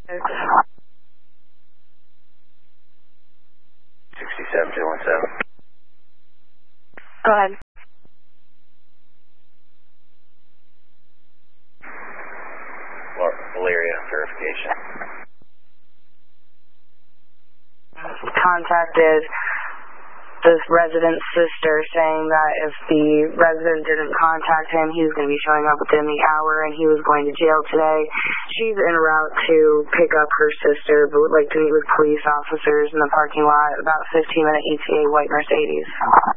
67217. Go ahead. Valeria verification. Contacted this resident's sister saying that if the resident didn't contact him, he was going to be showing up within the hour and he was going to jail today. She's en route to pick up her sister, but would like to meet with police officers in the parking lot, about 15-minute ETA white Mercedes.